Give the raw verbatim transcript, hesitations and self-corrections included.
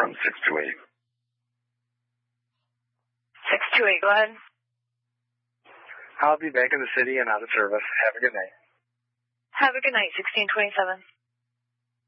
from six two eight. six two eight, go ahead. I'll be back in the city and out of service. Have a good night. Have a good night, sixteen twenty-seven.